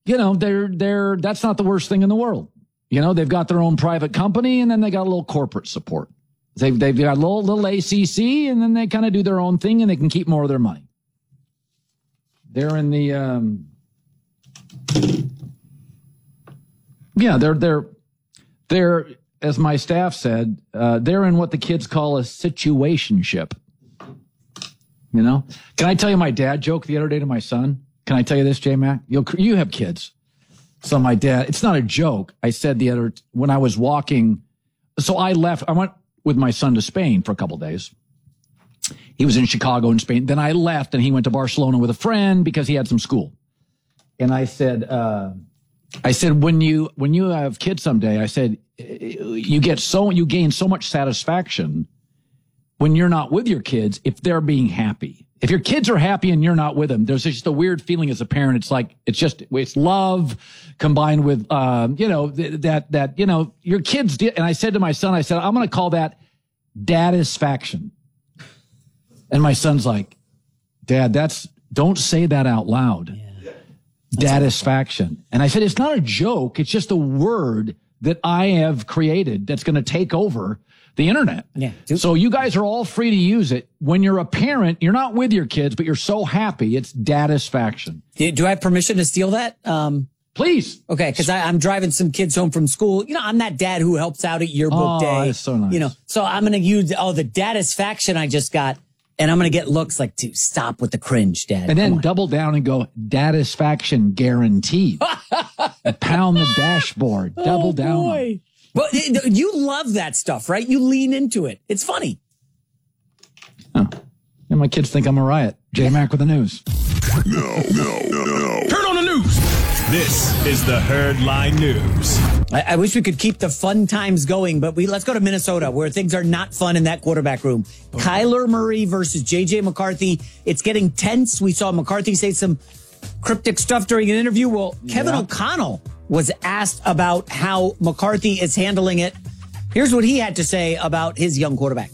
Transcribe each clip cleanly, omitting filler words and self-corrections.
that's not the worst thing in the world. They've got their own private company, and then they got a little corporate support. They've got a little ACC, and then they kind of do their own thing, and they can keep more of their money. They're in the they're as my staff said, they're in what the kids call a situationship. Can I tell you my dad joke the other day to my son? Can I tell you this, J-Mac? You have kids. So my dad, it's not a joke. I said when I was walking, so I went with my son to Spain for a couple of days. He was in Chicago and Spain. Then I left and he went to Barcelona with a friend because he had some school. And I said, when you have kids someday, I said, you gain so much satisfaction when you're not with your kids if they're being happy. If your kids are happy and you're not with them, there's just a weird feeling as a parent. It's love combined with, your kids did. And I said to my son, I'm going to call that dadisfaction. And my son's like, Dad, don't say that out loud. Yeah. Dadisfaction. And I said, it's not a joke. It's just a word that I have created that's going to take over the internet. Yeah. So you guys are all free to use it. When you're a parent, you're not with your kids, but you're so happy. It's dadisfaction. Do I have permission to steal that? Please. Okay, because I'm driving some kids home from school. I'm that dad who helps out at yearbook day. That's so nice. So I'm going to use, the dadisfaction I just got, and I'm going to get looks like, to stop with the cringe, Dad. And then double down and go, dadisfaction guaranteed. Pound the dashboard. Double down. Boy. Well, you love that stuff, right? You lean into it. It's funny. Oh. And my kids think I'm a riot. J-Mac with the news. No. Turn on the news. This is the Herdline News. I wish we could keep the fun times going, but let's go to Minnesota, where things are not fun in that quarterback room. Oh. Kyler Murray versus J.J. McCarthy. It's getting tense. We saw McCarthy say some cryptic stuff during an interview. Well, Kevin O'Connell was asked about how McCarthy is handling it. Here's what he had to say about his young quarterback.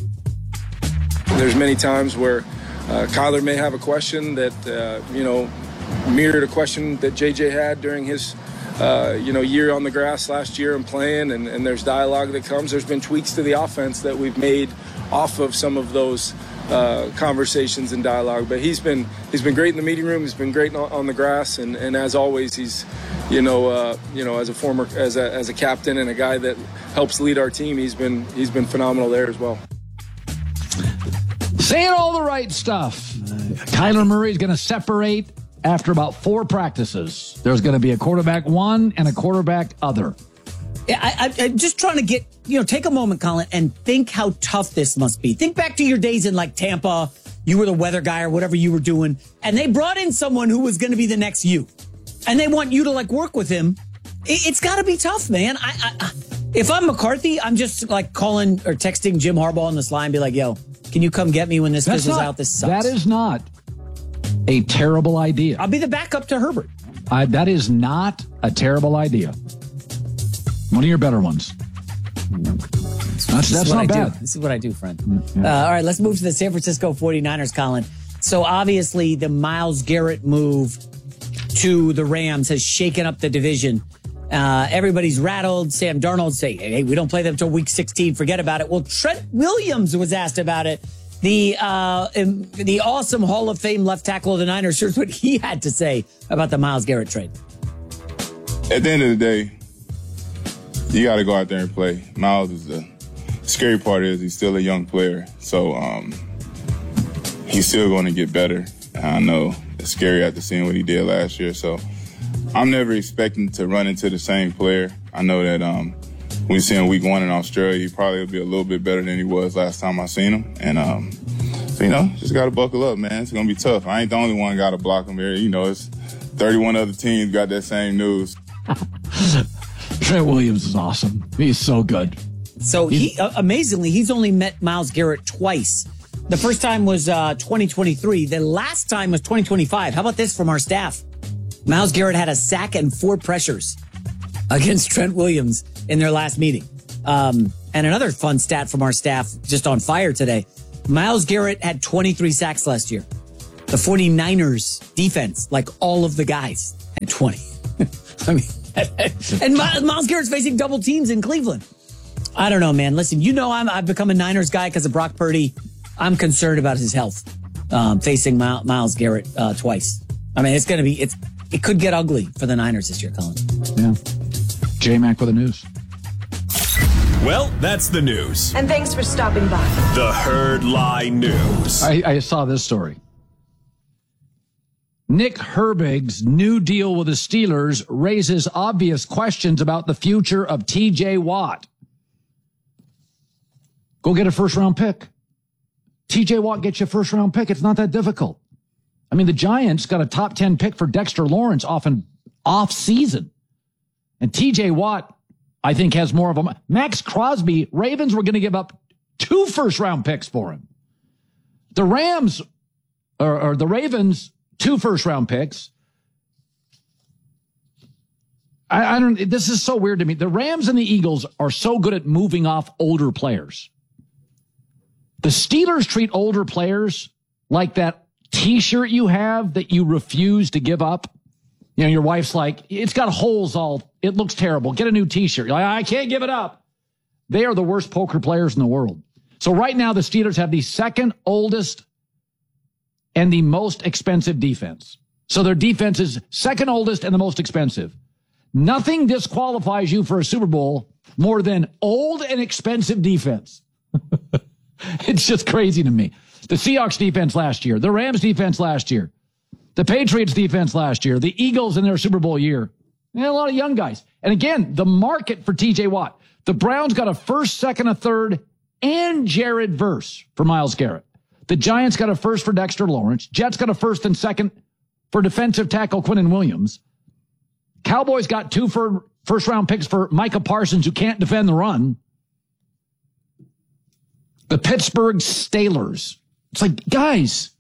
There's many times where Kyler may have a question that, mirrored a question that JJ had during his, year on the grass last year and playing, and there's dialogue that comes. There's been tweaks to the offense that we've made off of some of those conversations and dialogue. But he's been great in the meeting room. He's been great on the grass, and as always, he's as a captain and a guy that helps lead our team, he's been phenomenal there as well. Saying all the right stuff. Kyler Murray is going to separate after about 4 practices. There's going to be a quarterback one and a quarterback other. I'm just trying to take a moment, Colin, and think how tough this must be. Think back to your days in Tampa. You were the weather guy or whatever you were doing, and they brought in someone who was going to be the next you, and they want you to work with him. It's got to be tough, man. If I'm McCarthy, I'm just calling or texting Jim Harbaugh on this line, be like, "Yo, can you come get me when this fizzles out? This sucks." That is not a terrible idea. I'll be the backup to Herbert. That is not a terrible idea. One of your better ones. That's not bad. This is what I do, friend. Yeah. All right, let's move to the San Francisco 49ers, Colin. So obviously the Myles Garrett move to the Rams has shaken up the division. Everybody's rattled. Sam Darnold say, hey, we don't play them until week 16. Forget about it. Well, Trent Williams was asked about it. The awesome Hall of Fame left tackle of the Niners. Here's what he had to say about the Myles Garrett trade. At the end of the day, you got to go out there and play. Myles is the scary part is he's still a young player. So he's still going to get better. I know it's scary after seeing what he did last year. So I'm never expecting to run into the same player. I know that when we see him week 1 in Australia, he probably will be a little bit better than he was last time I seen him. And, just got to buckle up, man. It's going to be tough. I ain't the only one got to block him here. It's 31 other teams got that same news. Trent Williams is awesome. He's so good. So he amazingly, he's only met Myles Garrett twice. The first time was 2023. The last time was 2025. How about this from our staff? Myles Garrett had a sack and 4 pressures against Trent Williams in their last meeting. And another fun stat from our staff just on fire today. Myles Garrett had 23 sacks last year. The 49ers defense, like all of the guys, had 20. I mean, and Myles Garrett's facing double teams in Cleveland. I don't know, man. Listen, I've become a Niners guy because of Brock Purdy. I'm concerned about his health facing Myles Garrett twice. I mean, it could get ugly for the Niners this year, Colin. Yeah. J-Mac with the news. Well, that's the news. And thanks for stopping by. The Herd Lie News. I saw this story. Nick Herbig's new deal with the Steelers raises obvious questions about the future of T.J. Watt. Go get a first-round pick. T.J. Watt gets you a first-round pick. It's not that difficult. I mean, the Giants got a top 10 pick for Dexter Lawrence off season. And T.J. Watt, I think, has more of them. Max Crosby, Ravens were going to give up 2 first-round picks for him. The Rams, or the Ravens, 2 first-round picks. I don't. This is so weird to me. The Rams and the Eagles are so good at moving off older players. The Steelers treat older players like that T-shirt you have that you refuse to give up. You know, your wife's like, it's got holes it looks terrible. Get a new T-shirt. You're like, I can't give it up. They are the worst poker players in the world. So right now, the Steelers have the second oldest and the most expensive defense. So their defense is second oldest and the most expensive. Nothing disqualifies you for a Super Bowl more than old and expensive defense. It's just crazy to me. The Seahawks defense last year, the Rams defense last year, the Patriots defense last year, the Eagles in their Super Bowl year. And a lot of young guys. And again, the market for T.J. Watt. The Browns got a first, second, a third, and Jared Verse for Myles Garrett. The Giants got a first for Dexter Lawrence. Jets got a first and second for defensive tackle Quinnen Williams. Cowboys got 2 for first-round picks for Micah Parsons, who can't defend the run. The Pittsburgh Steelers. It's like, guys,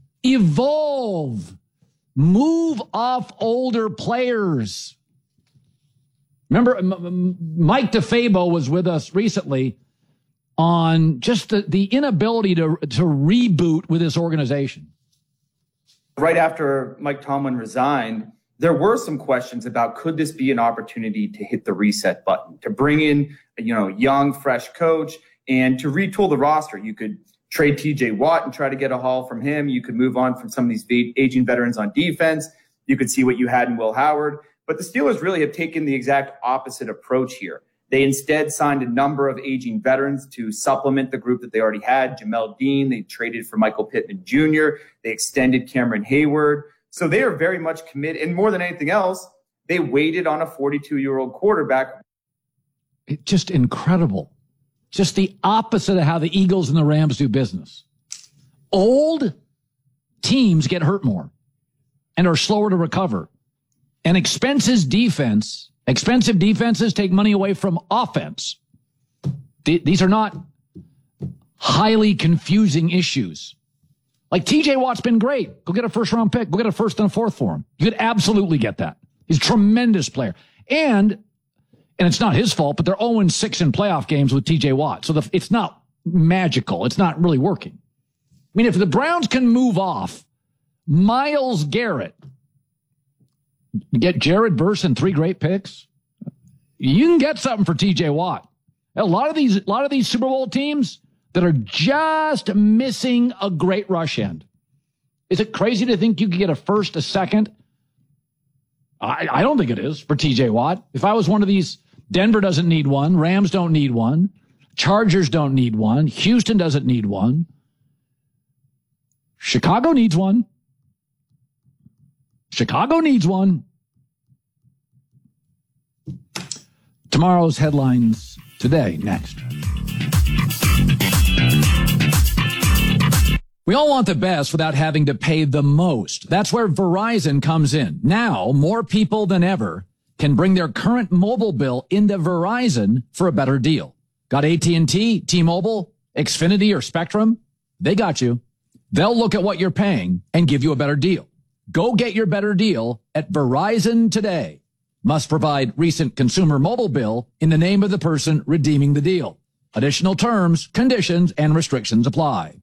evolve. Move off older players. Remember, Mike DeFabo was with us recently on just the inability to reboot with this organization. Right after Mike Tomlin resigned, there were some questions about, could this be an opportunity to hit the reset button, to bring in, young, fresh coach and to retool the roster. You could trade T.J. Watt and try to get a haul from him. You could move on from some of these aging veterans on defense. You could see what you had in Will Howard. But the Steelers really have taken the exact opposite approach here. They instead signed a number of aging veterans to supplement the group that they already had. Jamel Dean, they traded for Michael Pittman Jr. They extended Cameron Hayward. So they are very much committed. And more than anything else, they waited on a 42-year-old quarterback. It's just incredible. Just the opposite of how the Eagles and the Rams do business. Old teams get hurt more and are slower to recover. And expensive defenses take money away from offense. These are not highly confusing issues. Like T.J. Watt's been great. Go get a first-round pick. Go get a first and a fourth for him. You could absolutely get that. He's a tremendous player. And it's not his fault, but they're 0-6 in playoff games with T.J. Watt. So it's not magical. It's not really working. I mean, if the Browns can move off Myles Garrett, get Jared Verse and 3 great picks, you can get something for T.J. Watt. A lot of these Super Bowl teams that are just missing a great rush end. Is it crazy to think you could get a first, a second? I don't think it is for T.J. Watt. If I was one of these, Denver doesn't need one. Rams don't need one. Chargers don't need one. Houston doesn't need one. Chicago needs one. Chicago needs one. Tomorrow's headlines today, next. We all want the best without having to pay the most. That's where Verizon comes in. Now, more people than ever can bring their current mobile bill into Verizon for a better deal. Got AT&T, T-Mobile, Xfinity, or Spectrum? They got you. They'll look at what you're paying and give you a better deal. Go get your better deal at Verizon today. Must provide recent consumer mobile bill in the name of the person redeeming the deal. Additional terms, conditions, and restrictions apply.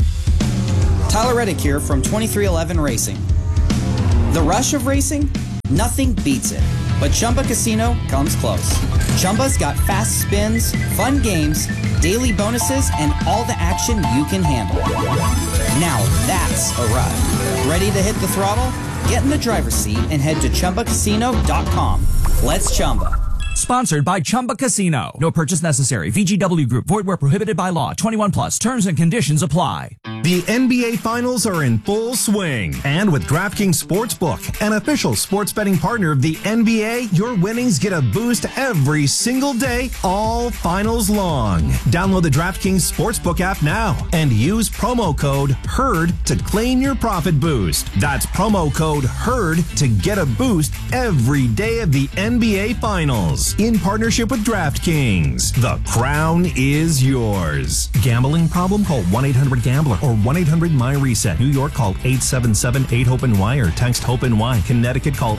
Tyler Reddick here from 2311 Racing. The rush of racing? Nothing beats it. But Chumba Casino comes close. Chumba's got fast spins, fun games, daily bonuses, and all the action you can handle. Now that's a ride. Ready to hit the throttle? Get in the driver's seat and head to ChumbaCasino.com. Let's Chumba. Sponsored by Chumba Casino. No purchase necessary. VGW Group. Void where prohibited by law. 21 plus. Terms and conditions apply. The NBA Finals are in full swing. And with DraftKings Sportsbook, an official sports betting partner of the NBA, your winnings get a boost every single day, all finals long. Download the DraftKings Sportsbook app now and use promo code HERD to claim your profit boost. That's promo code HERD to get a boost every day of the NBA Finals. In partnership with DraftKings, the crown is yours. Gambling problem? Call 1-800-GAMBLER or 1-800-MY-RESET. New York, call 877-8-HOPE-NY or text HOPE-NY. Connecticut, call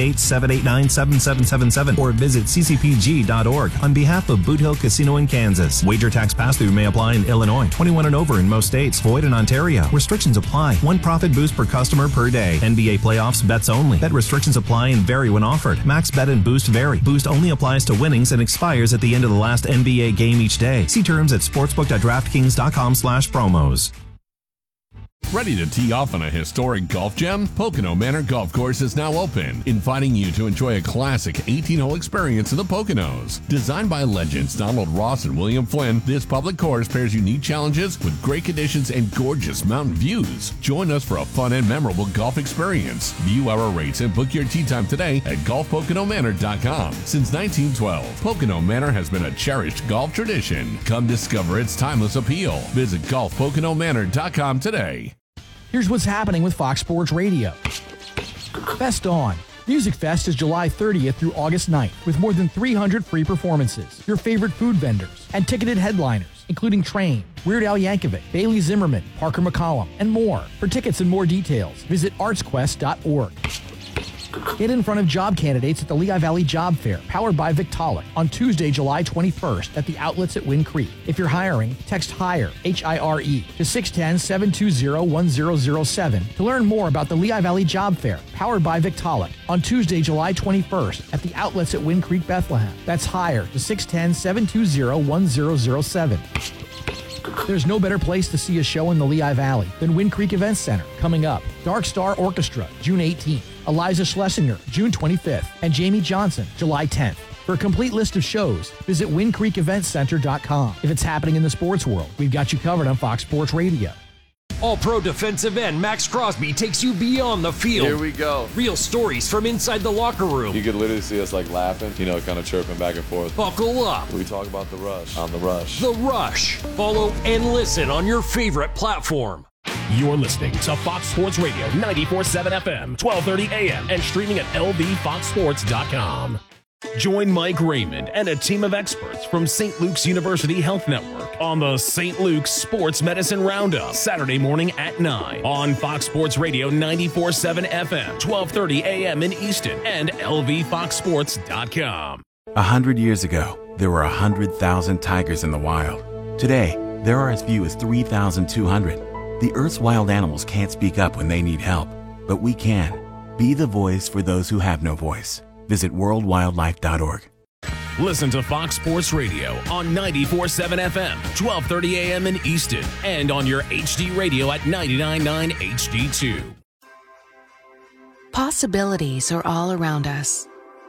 888-789-7777 or visit ccpg.org on behalf of Boot Hill Casino in Kansas. Wager tax pass-through may apply in Illinois. 21 and over in most states. Void in Ontario. Restrictions apply. One profit boost per customer per day. NBA playoffs bets only. Bet restrictions apply and vary when offered. Max bet and boost vary. Boost only applies to winnings and expires at the end of the last NBA game each day. See terms at sportsbook.draftkings.com/promos. Ready to tee off on a historic golf gem? Pocono Manor Golf Course is now open, inviting you to enjoy a classic 18-hole experience in the Poconos. Designed by legends Donald Ross and William Flynn, this public course pairs unique challenges with great conditions and gorgeous mountain views. Join us for a fun and memorable golf experience. View our rates and book your tee time today at golfpoconomanor.com. Since 1912, Pocono Manor has been a cherished golf tradition. Come discover its timeless appeal. Visit golfpoconomanor.com today. Here's what's happening with Fox Sports Radio. Fest On. Music Fest is July 30th through August 9th with more than 300 free performances, your favorite food vendors, and ticketed headliners, including Train, Weird Al Yankovic, Bailey Zimmerman, Parker McCollum, and more. For tickets and more details, visit artsquest.org. Get in front of job candidates at the Lehigh Valley Job Fair, powered by Victaulic, on Tuesday, July 21st at the outlets at Wind Creek. If you're hiring, text HIRE, H-I-R-E, to 610-720-1007 to learn more about the Lehigh Valley Job Fair, powered by Victaulic, on Tuesday, July 21st at the outlets at Wind Creek, Bethlehem. That's HIRE to 610-720-1007. There's no better place to see a show in the Lehigh Valley than Wind Creek Events Center. Coming up, Dark Star Orchestra, June 18th, Eliza Schlesinger, June 25th, and Jamie Johnson, July 10th. For a complete list of shows, visit WindCreekEventCenter.com. If it's happening in the sports world, we've got you covered on Fox Sports Radio. All-Pro defensive end Max Crosby takes you beyond the field. Here we go. Real stories from inside the locker room. You could literally see us laughing, kind of chirping back and forth. Buckle up. We talk about The Rush on The Rush. The Rush. Follow and listen on your favorite platform. You're listening to Fox Sports Radio 94.7 FM, 1230 AM, and streaming at lvfoxsports.com. Join Mike Raymond and a team of experts from St. Luke's University Health Network on the St. Luke's Sports Medicine Roundup, Saturday morning at 9 on Fox Sports Radio 94.7 FM, 1230 AM in Easton, and lvfoxsports.com. 100 years ago, there were 100,000 tigers in the wild. Today, there are as few as 3,200. The Earth's wild animals can't speak up when they need help, but we can. Be the voice for those who have no voice. Visit worldwildlife.org. Listen to Fox Sports Radio on 94.7 FM, 1230 AM in Easton, and on your HD radio at 99.9 HD2. Possibilities are all around us.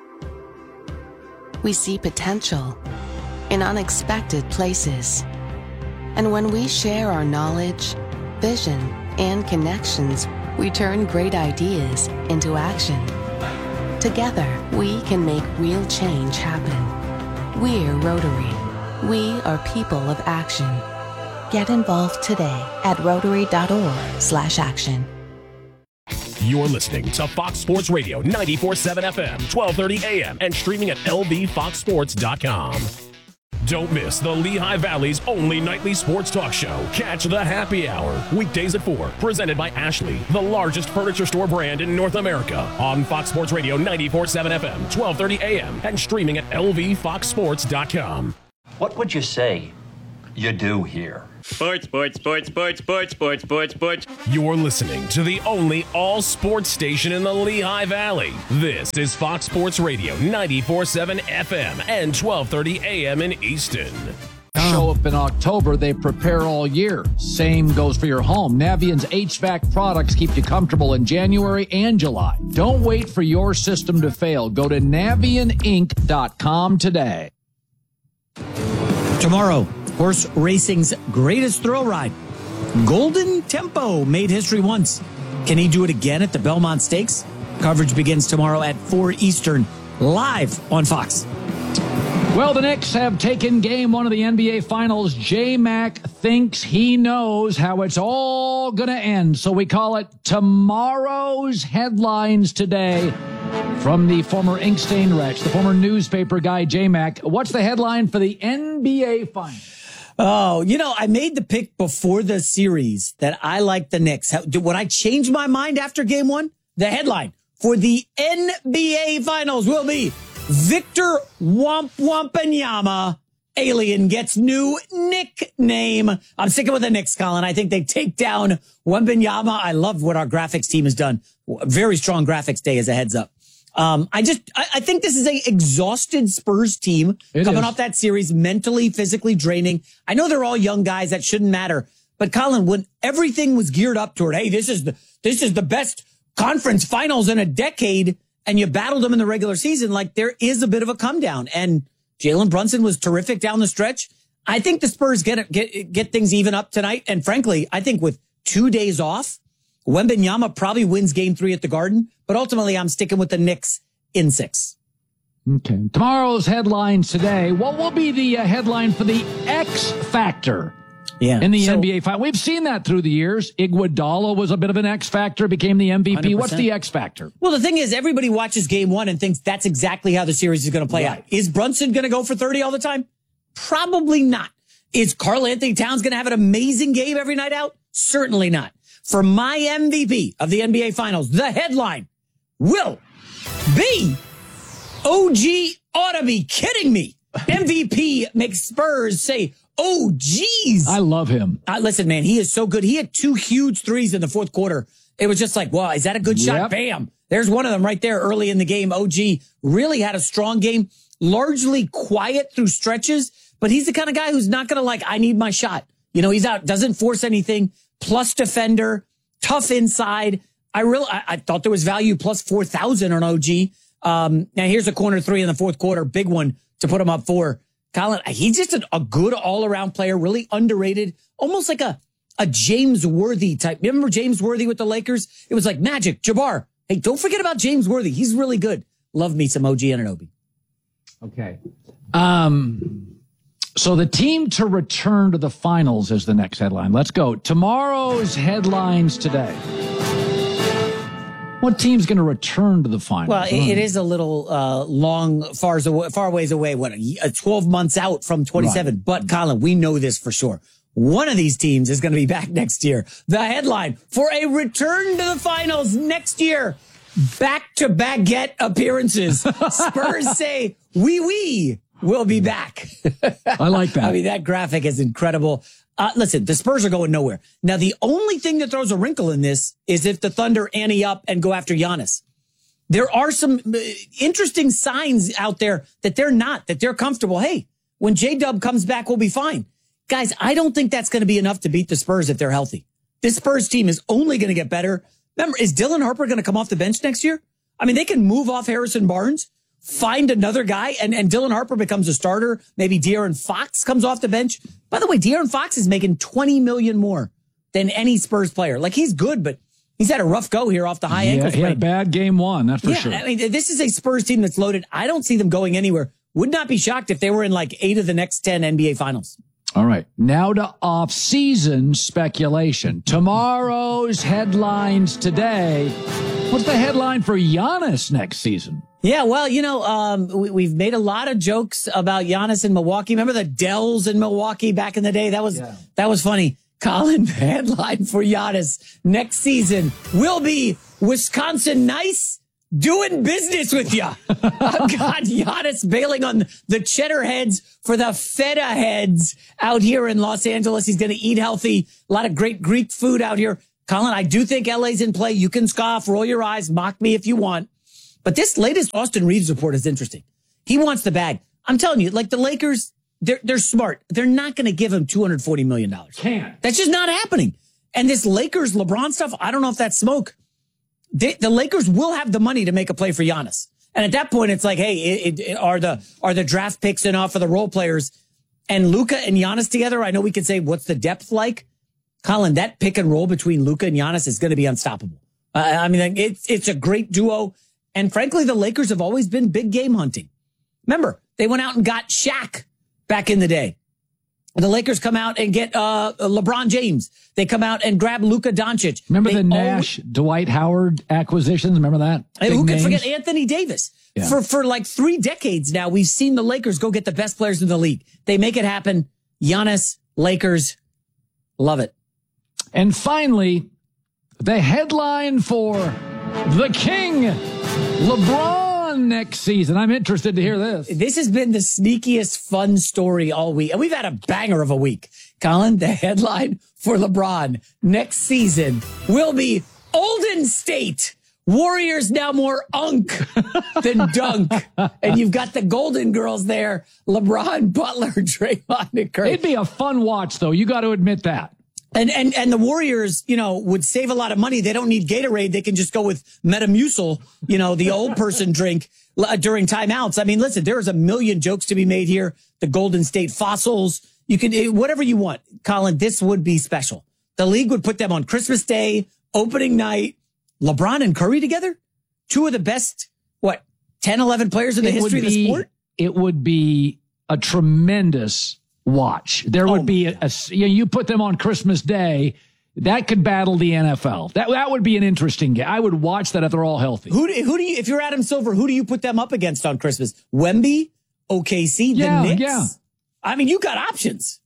We see potential in unexpected places. And when we share our knowledge, vision, and connections, we turn great ideas into action. Together, we can make real change happen. We're Rotary. We are people of action. Get involved today at rotary.org/action. You're listening to Fox Sports Radio 94.7 FM, 1230 AM, and streaming at lvfoxsports.com. Don't miss the Lehigh Valley's only nightly sports talk show, Catch the Happy Hour, weekdays at 4, presented by Ashley, the largest furniture store brand in North America, on Fox Sports Radio 94.7 FM, 1230 AM, and streaming at lvfoxsports.com. What would you say you do here. Sports. You're listening to the only all-sports station in the Lehigh Valley. This is Fox Sports Radio, 94.7 FM and 12:30 a.m. in Easton. Show up in October, they prepare all year. Same goes for your home. Navient's HVAC products keep you comfortable in January and July. Don't wait for your system to fail. Go to NavientInc.com today. Tomorrow, horse racing's greatest thrill ride. Golden Tempo made history once. Can he do it again at the Belmont Stakes? Coverage begins tomorrow at 4 Eastern, live on Fox. Well, the Knicks have taken game one of the NBA Finals. J-Mac thinks he knows how it's all going to end. So we call it tomorrow's headlines today from the former Ink-Stained Wretch, the former newspaper guy, J-Mac. What's the headline for the NBA Finals? Oh, I made the pick before the series that I like the Knicks. Would I change my mind after game one? The headline for the NBA Finals will be Victor Wembanyama, alien, gets new nickname. I'm sticking with the Knicks, Colin. I think they take down Wembanyama. I love what our graphics team has done. Very strong graphics day as a heads up. I think this is a exhausted Spurs team coming off that series, mentally, physically draining. I know they're all young guys. That shouldn't matter. But Colin, when everything was geared up toward, hey, this is the best conference finals in a decade, and you battled them in the regular season, like there is a bit of a come down. And Jalen Brunson was terrific down the stretch. I think the Spurs get things even up tonight. And frankly, I think with 2 days off, Wembanyama probably wins game 3 at the Garden. But ultimately, I'm sticking with the Knicks in 6. Okay. Tomorrow's headlines today. What will be the headline for the X Factor? In the NBA final? We've seen that through the years. Iguodala was a bit of an X factor, became the MVP. 100%. What's the X factor? Well, the thing is, everybody watches game one and thinks that's exactly how the series is going to play out. Is Brunson going to go for 30 all the time? Probably not. Is Karl Anthony Towns going to have an amazing game every night out? Certainly not. For my MVP of the NBA Finals, the headline will be OG ought to be kidding me. MVP makes Spurs say, oh, geez. I love him. Listen, man, he is so good. He had 2 huge threes in the fourth quarter. It was just like, wow, is that a good shot? Bam. There's one of them right there early in the game. OG really had a strong game, largely quiet through stretches, but he's the kind of guy who's not going to I need my shot. He's out, doesn't force anything, plus defender, tough inside. I thought there was value plus 4,000 on OG. Now here's a corner 3 in the fourth quarter, big one to put him up 4. Colin, he's just a good all-around player, really underrated, almost like a James Worthy type. Remember James Worthy with the Lakers? It was like Magic, Jabbar. Hey, don't forget about James Worthy. He's really good. Love me some OG Anunoby. Okay. So the team to return to the finals is the next headline. Let's go. Tomorrow's headlines today. What team's going to return to the finals? Well, it is a little far ways away. 12 months out from 27. Right. But Colin, we know this for sure. One of these teams is going to be back next year. The headline for a return to the finals next year: back-to-baguette appearances. Spurs say, we will be back. I like that. I mean, that graphic is incredible. Listen, the Spurs are going nowhere. Now, the only thing that throws a wrinkle in this is if the Thunder ante up and go after Giannis. There are some interesting signs out there that they're comfortable. Hey, when J-Dub comes back, we'll be fine. Guys, I don't think that's going to be enough to beat the Spurs if they're healthy. This Spurs team is only going to get better. Remember, is Dylan Harper going to come off the bench next year? I mean, they can move off Harrison Barnes, find another guy, and Dylan Harper becomes a starter. Maybe De'Aaron Fox comes off the bench. By the way, De'Aaron Fox is making $20 million more than any Spurs player. Like, he's good, but he's had a rough go here off the high ankle sprain. He had a bad game 1, that's for sure. I mean, this is a Spurs team that's loaded. I don't see them going anywhere. Would not be shocked if they were in 8 of the next 10 NBA Finals. All right. Now to off-season speculation. Tomorrow's headlines today. What's the headline for Giannis next season? Yeah, well, we've made a lot of jokes about Giannis in Milwaukee. Remember the Dells in Milwaukee back in the day? That was funny. Colin, the headline for Giannis next season will be Wisconsin nice, doing business with you. Oh, God, Giannis bailing on the cheddar heads for the feta heads out here in Los Angeles. He's going to eat healthy. A lot of great Greek food out here. Colin, I do think LA's in play. You can scoff, roll your eyes, mock me if you want. But this latest Austin Reeves report is interesting. He wants the bag. I'm telling you, like the Lakers, they're smart. They're not going to give him $240 million. Can't. That's just not happening. And this Lakers LeBron stuff, I don't know if that's smoke. The Lakers will have the money to make a play for Giannis. And at that point, it's like, hey, are the draft picks enough for the role players? And Luka and Giannis together, I know we could say, what's the depth like? Colin, that pick and roll between Luka and Giannis is going to be unstoppable. I mean, it's a great duo. And frankly, the Lakers have always been big game hunting. Remember, they went out and got Shaq back in the day. The Lakers come out and get LeBron James. They come out and grab Luka Doncic. Remember the Nash, Dwight Howard acquisitions? Remember that? Who could forget Anthony Davis? Yeah. For like 3 decades now, we've seen the Lakers go get the best players in the league. They make it happen. Giannis, Lakers, love it. And finally, the headline for the King, LeBron, next season. I'm interested to hear this. This has been the sneakiest fun story all week. And we've had a banger of a week. Colin, the headline for LeBron next season will be Olden State. Warriors now more unk than dunk. And you've got the Golden Girls there. LeBron, Butler, Draymond, and Curry. It'd be a fun watch, though. You got to admit that. And the Warriors, would save a lot of money. They don't need Gatorade. They can just go with Metamucil, the old person drink during timeouts. I mean, listen, there is a million jokes to be made here. The Golden State Fossils. You can, whatever you want. Colin, this would be special. The league would put them on Christmas Day, opening night. LeBron and Curry together? 2 of the best, 10, 11 players in the history of the sport? It would be a tremendous watch. There would be you put them on Christmas Day, that could battle the NFL. That would be an interesting game. I would watch that if they're all healthy. Who do you, if you're Adam Silver, who do you put them up against on Christmas? Wemby, OKC, the Knicks? Yeah. I mean, you got options.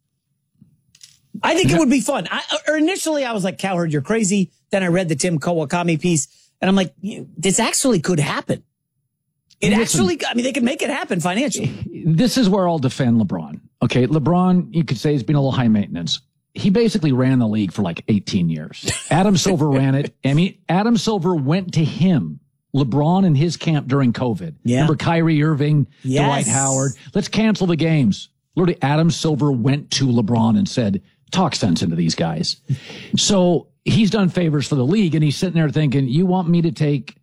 I think it would be fun. Initially I was like, Cowherd, you're crazy. Then I read the Tim Kawakami piece and I'm like, this actually could happen. They could make it happen financially. This is where I'll defend LeBron. Okay, LeBron, you could say he's been a little high maintenance. He basically ran the league for like 18 years. Adam Silver ran it. I mean, Adam Silver went to him, LeBron and his camp during COVID. Yeah. Remember Kyrie Irving, Dwight Howard. Let's cancel the games. Literally, Adam Silver went to LeBron and said, talk sense into these guys. So he's done favors for the league, and he's sitting there thinking, you want me to take,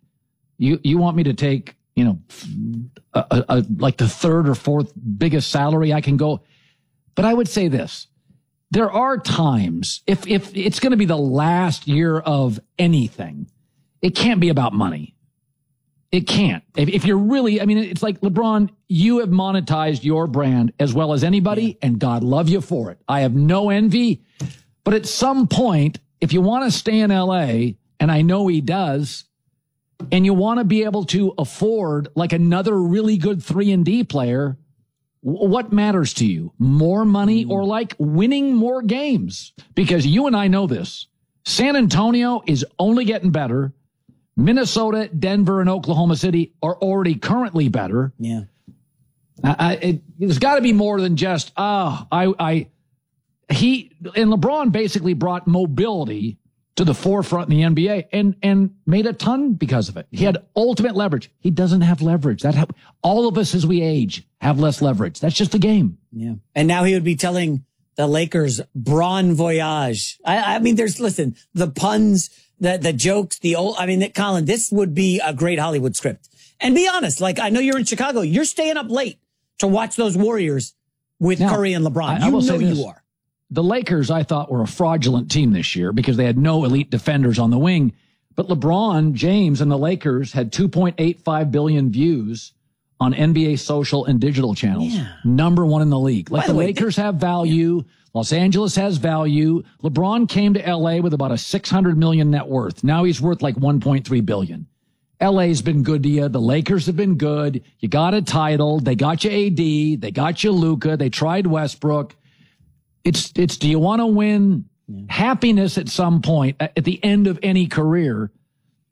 like the 3rd or 4th biggest salary I can go. But I would say this. There are times, if it's going to be the last year of anything, it can't be about money. It can't. If you're really, it's like, LeBron, you have monetized your brand as well as anybody, and God love you for it. I have no envy. But at some point, if you want to stay in LA, and I know he does, and you want to be able to afford like another really good 3-and-D player, what matters to you? More money or like winning more games? Because you and I know this. San Antonio is only getting better. Minnesota, Denver, and Oklahoma City are already currently better. Yeah. There's got to be more than just, LeBron basically brought mobility to the forefront in the NBA and made a ton because of it. He had ultimate leverage. He doesn't have leverage. All of us as we age have less leverage. That's just the game. Yeah. And now he would be telling the Lakers bon voyage. Listen, the puns, the jokes, Colin, this would be a great Hollywood script. And be honest, like, I know you're in Chicago. You're staying up late to watch those Warriors with Curry and LeBron. You are. The Lakers, I thought, were a fraudulent team this year because they had no elite defenders on the wing. But LeBron James and the Lakers had 2.85 billion views on NBA social and digital channels. Yeah. Number 1 in the league. Like, the Lakers have value. Yeah. Los Angeles has value. LeBron came to LA with about a $600 million net worth. Now he's worth like 1.3 billion. LA's been good to you. The Lakers have been good. You got a title. They got you AD. They got you Luka. They tried Westbrook. It's do you want to win happiness at some point at the end of any career?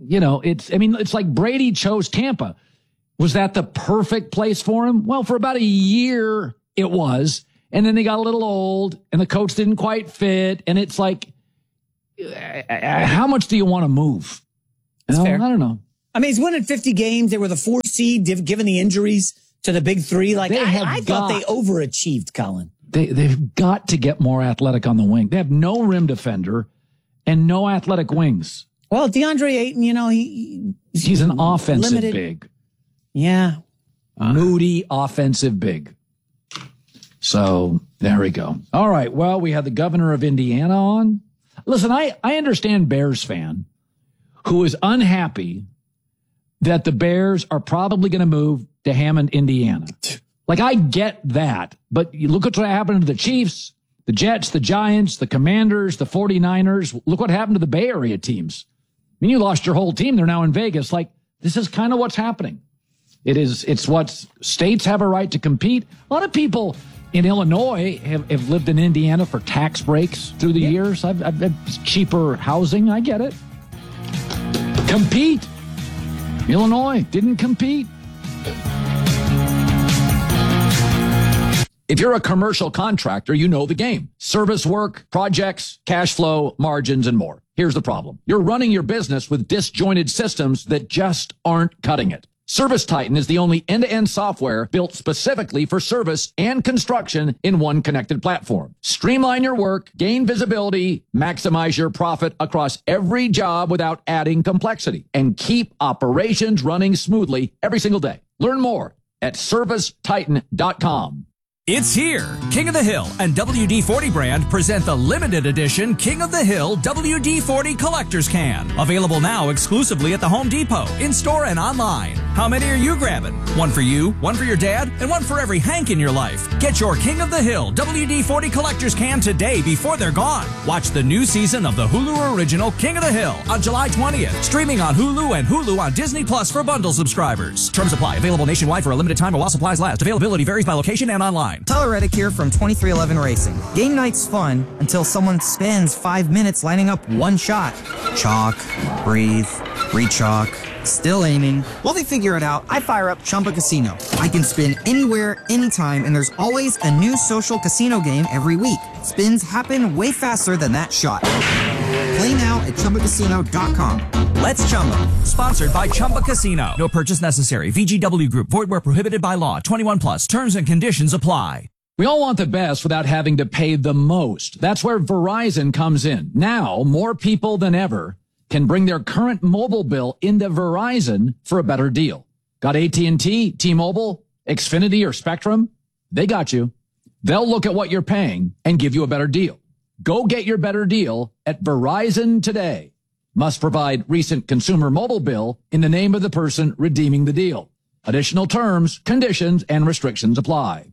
it's like Brady chose Tampa. Was that the perfect place for him? Well, for about a year it was. And then they got a little old and the coach didn't quite fit. And it's like, how much do you want to move? Fair. I don't know. I mean, he's winning 50 games. They were the 4th seed, given the injuries to the big 3. Like, I thought they overachieved, Colin. They've got to get more athletic on the wing. They have no rim defender and no athletic wings. Well, DeAndre Ayton, he's an offensive limited. big. Yeah. Moody offensive big. So there we go. All right. Well, we had the governor of Indiana on. Listen, I understand Bears fan who is unhappy that the Bears are probably going to move to Hammond, Indiana. Like, I get that, but you look at what happened to the Chiefs, the Jets, the Giants, the Commanders, the 49ers. Look what happened to the Bay Area teams. I mean, you lost your whole team. They're now in Vegas. Like, this is kind of what's happening. It's what states have a right to compete. A lot of people in Illinois have lived in Indiana for tax breaks through the years. I've cheaper housing. I get it. Compete. Illinois didn't compete. If you're a commercial contractor, you know the game. Service work, projects, cash flow, margins, and more. Here's the problem. You're running your business with disjointed systems that just aren't cutting it. ServiceTitan is the only end-to-end software built specifically for service and construction in one connected platform. Streamline your work, gain visibility, maximize your profit across every job without adding complexity, and keep operations running smoothly every single day. Learn more at ServiceTitan.com. It's here. King of the Hill and WD-40 brand present the limited edition King of the Hill WD-40 Collector's Can. Available now exclusively at the Home Depot, in-store and online. How many are you grabbing? One for you, one for your dad, and one for every Hank in your life. Get your King of the Hill WD-40 Collector's Can today before they're gone. Watch the new season of the Hulu original King of the Hill on July 20th. Streaming on Hulu and Hulu on Disney Plus for bundle subscribers. Terms apply. Available nationwide for a limited time or while supplies last. Availability varies by location and online. Tyler Reddick here from 2311 Racing. Game night's fun until someone spends 5 minutes lining up one shot. Chalk, breathe, re-chalk, still aiming. While they figure it out, I fire up Chumba Casino. I can spin anywhere, anytime, and there's always a new social casino game every week. Spins happen way faster than that shot. Play now at ChumbaCasino.com. Let's Chumba. Sponsored by Chumba Casino. No purchase necessary. VGW Group. Void where prohibited by law. 21 plus. Terms and conditions apply. We all want the best without having to pay the most. That's where Verizon comes in. Now, more people than ever can bring their current mobile bill into Verizon for a better deal. Got AT&T, T-Mobile, Xfinity, or Spectrum? They got you. They'll look at what you're paying and give you a better deal. Go get your better deal at Verizon today. Must provide recent consumer mobile bill in the name of the person redeeming the deal. Additional terms, conditions, and restrictions apply.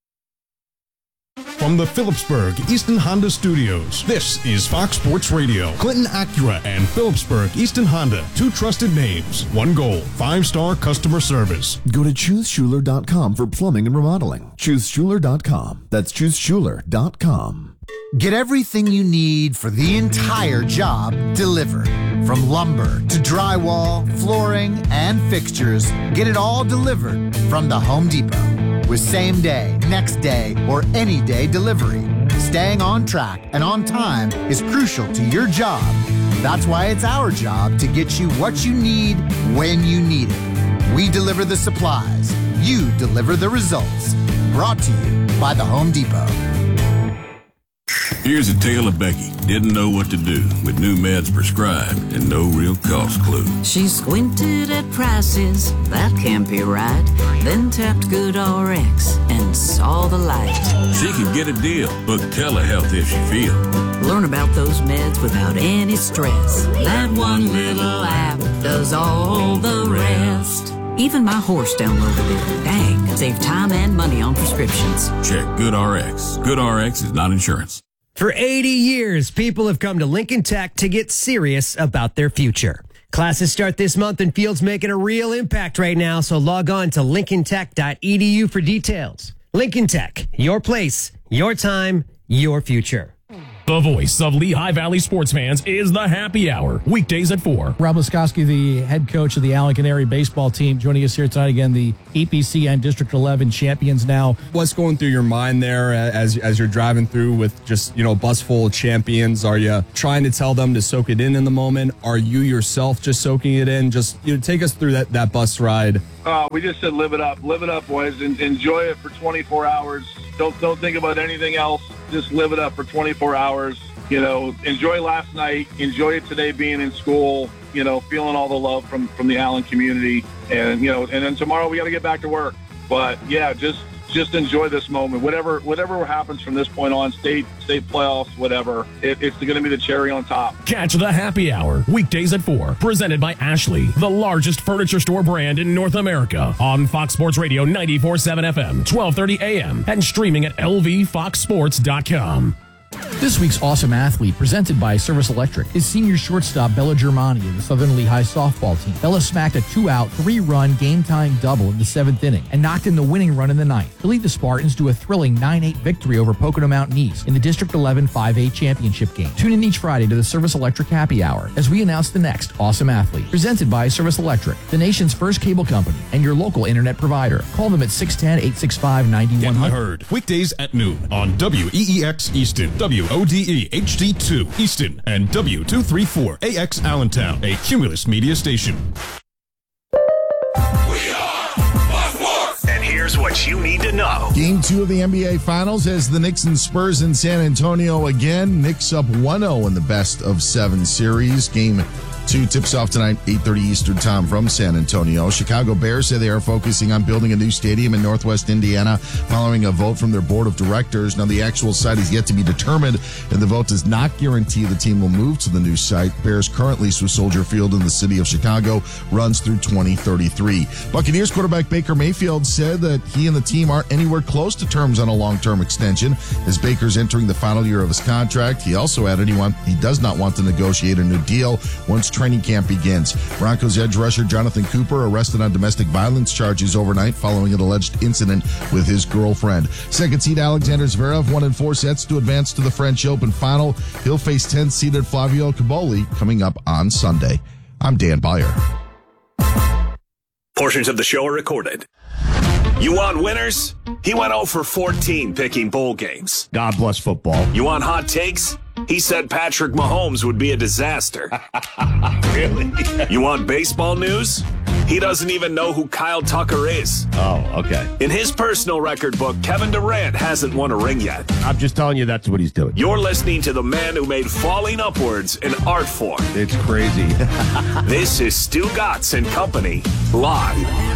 From the Phillipsburg Easton Honda Studios, this is Fox Sports Radio. Clinton Acura and Phillipsburg Easton Honda, two trusted names, one goal, 5-star customer service. Go to ChooseSchuler.com for plumbing and remodeling. ChooseSchuler.com. That's ChooseSchuler.com. Get everything you need for the entire job delivered. From lumber to drywall, flooring, and fixtures, get it all delivered from the Home Depot. With same day, next day, or any day delivery. Staying on track and on time is crucial to your job. That's why it's our job to get you what you need when you need it. We deliver the supplies. You deliver the results. Brought to you by the Home Depot. Here's a tale of Becky. Didn't know what to do with new meds prescribed and no real cost clue. She squinted at prices, that can't be right. Then tapped GoodRx and saw the light. She could get a deal. Book telehealth if she feel. Learn about those meds without any stress. That one little app does all the rest. Even my horse downloaded it. Dang, save time and money on prescriptions. Check GoodRx. GoodRx is not insurance. For 80 years, people have come to Lincoln Tech to get serious about their future. Classes start this month and Field's making a real impact right now, so log on to lincolntech.edu for details. Lincoln Tech, your place, your time, your future. The voice of Lehigh Valley sports fans is the Happy Hour, weekdays at 4. Rob Laskowski, the head coach of the Allen Canary baseball team, joining us here tonight again, the EPC and District 11 champions now. What's going through your mind there as you're driving through with just, a bus full of champions? Are you trying to tell them to soak it in the moment? Are you yourself just soaking it in? Just, take us through that bus ride. We just said live it up, boys, and enjoy it for 24 hours. Don't think about anything else. Just live it up for 24 hours. Enjoy last night. Enjoy it today being in school. Feeling all the love from the Allen community, and and then tomorrow we got to get back to work. But yeah, just enjoy this moment. Whatever happens from this point on, state playoffs, whatever, it's going to be the cherry on top. Catch the Happy Hour, weekdays at 4, presented by Ashley, the largest furniture store brand in North America, on Fox Sports Radio 94.7 FM, 1230 AM, and streaming at lvfoxsports.com. This week's Awesome Athlete, presented by Service Electric, is senior shortstop Bella Germani of the Southern Lehigh softball team. Bella smacked a 2-out, 3-run game-tying double in the 7th inning and knocked in the winning run in the 9th to lead the Spartans to a thrilling 9-8 victory over Pocono Mountain East in the District 11 5A championship game. Tune in each Friday to the Service Electric Happy Hour as we announce the next Awesome Athlete, presented by Service Electric, the nation's first cable company and your local internet provider. Call them at 610-865-9100. Get the Herd, weekdays at noon on WEEX Easton, WODE HD2 Easton, and W234AX Allentown, a Cumulus media station. And here's what you need to know. Game 2 of the NBA Finals as the Knicks and Spurs in San Antonio again. Knicks up 1-0 in the best of 7 series. Game 2 tips off tonight, 8:30 Eastern time from San Antonio. Chicago Bears say they are focusing on building a new stadium in Northwest Indiana following a vote from their board of directors. Now, the actual site is yet to be determined, and the vote does not guarantee the team will move to the new site. Bears currently Swiss Soldier Field in the city of Chicago runs through 2033. Buccaneers quarterback Baker Mayfield said that he and the team aren't anywhere close to terms on a long-term extension. As Baker's entering the final year of his contract, he also added he does not want to negotiate a new deal once training camp begins. Broncos edge rusher Jonathan Cooper arrested on domestic violence charges overnight following an alleged incident with his girlfriend. Second seed Alexander Zverev won in 4 sets to advance to the French Open final. He'll face 10th seeded Flavio Caboli coming up on Sunday. I'm Dan Beyer. Portions of the show are recorded. You want winners? He went 0 for 14 picking bowl games. God bless football. You want hot takes? He said Patrick Mahomes would be a disaster. Really? You want baseball news? He doesn't even know who Kyle Tucker is. Oh, okay. In his personal record book, Kevin Durant hasn't won a ring yet. I'm just telling you that's what he's doing. You're listening to the man who made falling upwards an art form. It's crazy. This is Stu Gatz and Company, live.